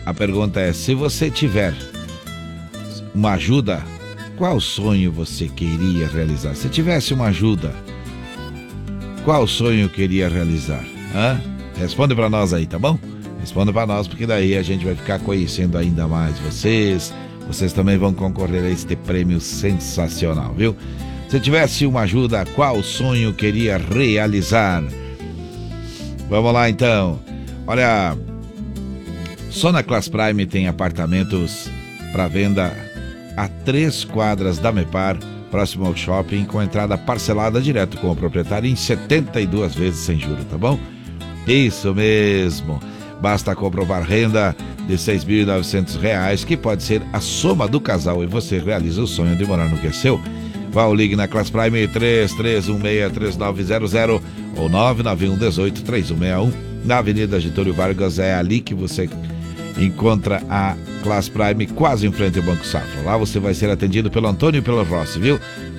A pergunta é: se você tiver uma ajuda, qual sonho você queria realizar? Se tivesse uma ajuda, qual sonho queria realizar? Responde pra nós aí, tá bom? Responda pra nós, porque daí a gente vai ficar conhecendo ainda mais vocês. Vocês também vão concorrer a este prêmio sensacional, viu? Se tivesse uma ajuda, qual sonho queria realizar? Vamos lá então. Olha, só na Class Prime tem apartamentos para venda a 3 quadras da Mepar, próximo ao shopping, com entrada parcelada direto com o proprietário em 72 vezes sem juros, tá bom? Isso mesmo. Basta comprovar renda de R$ 6.900, que pode ser a soma do casal, e você realiza o sonho de morar no que é seu. Vá ou ligue na Class Prime 33163900 ou 991183161. Na Avenida Getúlio Vargas, é ali que você encontra a Class Prime, quase em frente ao Banco Safra. Lá você vai ser atendido pelo Antônio e pelo Rossi, viu?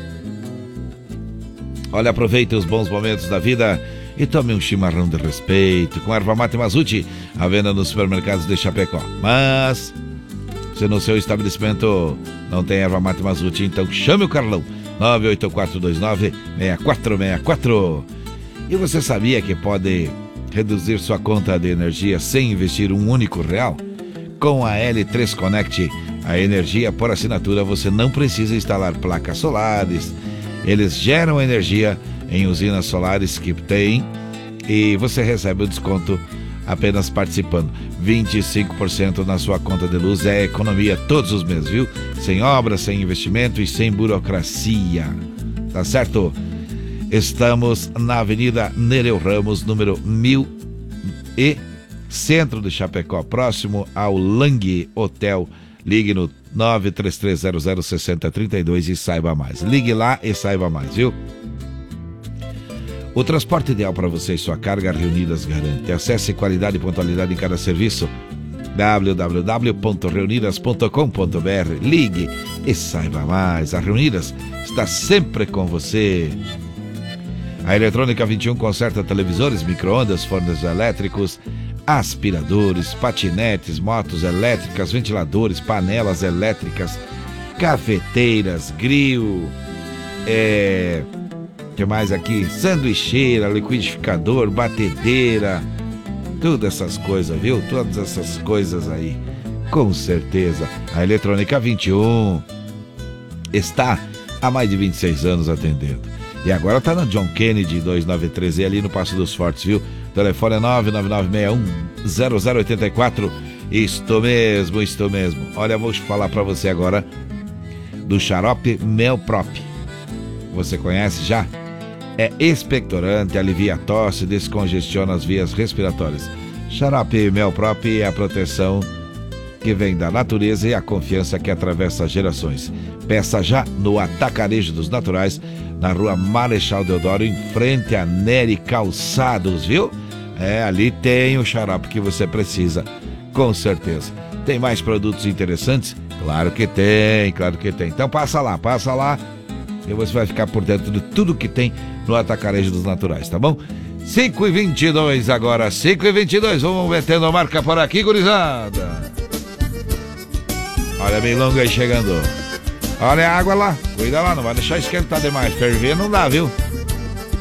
Olha, aproveite os bons momentos da vida e tome um chimarrão de respeito com erva mate Mazzuti, à venda nos supermercados de Chapecó. Mas se no seu estabelecimento não tem erva mate Mazzuti, então chame o Carlão, 98429-6464. E você sabia que pode reduzir sua conta de energia sem investir um único real? Com a L3 Connect, a energia por assinatura, você não precisa instalar placas solares. Eles geram energia em usinas solares que tem, e você recebe o desconto apenas participando. 25% na sua conta de luz é economia todos os meses, viu? Sem obra, sem investimento e sem burocracia. Tá certo? Estamos na Avenida Nereu Ramos, número 1000 e centro de Chapecó, próximo ao Lang Hotel. Ligue no 933006032 e saiba mais. Ligue lá e saiba mais, viu? O transporte ideal para você e sua carga, a Reunidas garante. Acesse qualidade e pontualidade em cada serviço. www.reunidas.com.br. Ligue e saiba mais. A Reunidas está sempre com você. A Eletrônica 21 conserta televisores, micro-ondas, fornos elétricos, aspiradores, patinetes, motos elétricas, ventiladores, panelas elétricas, cafeteiras, grill, que mais aqui? Sanduicheira, liquidificador, batedeira, todas essas coisas, viu? Todas essas coisas aí, com certeza. A Eletrônica 21 está há mais de 26 anos atendendo. E agora está na John Kennedy 2913, ali no Passo dos Fortes, viu? O telefone é 99961-0084. Isto mesmo. Olha, vou falar para você agora do xarope Melprop. Você conhece já? É expectorante, alivia a tosse, descongestiona as vias respiratórias. Xarope Melprop é a proteção que vem da natureza e a confiança que atravessa gerações. Peça já no Atacarejo dos Naturais, na rua Marechal Deodoro, em frente a Nery Calçados, viu? Ali tem o xarope que você precisa, com certeza. Tem mais produtos interessantes? Claro que tem. Então passa lá. E você vai ficar por dentro de tudo que tem no Atacarejo dos Naturais, tá bom? 5h22 agora, 5h22. Vamos metendo a marca por aqui, gurizada. Olha, bem longo aí chegando. Olha a água lá, cuida lá, não vai deixar esquentar demais. Ferver não dá, viu?